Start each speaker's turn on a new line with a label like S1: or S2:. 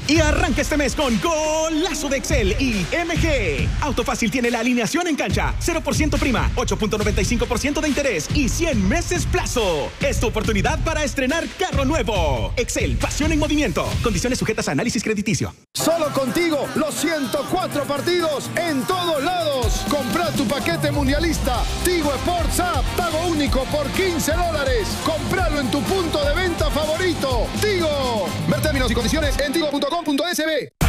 S1: Y arranca este mes con Golazo de Excel y MG. Auto Fácil tiene la alineación en cancha, 0% prima, 8.95% de interés y 100 meses plazo. Es tu oportunidad para estrenar carro nuevo. Excel, pasión en movimiento. Condiciones sujetas a análisis crediticio.
S2: Solo contigo, los 104 partidos en todos lados. Compra tu paquete mundialista. Tigo Sports App, pago único por $15. Compralo en tu punto de venta favorito. Tigo. Ver términos y condiciones en tigo.com.sb.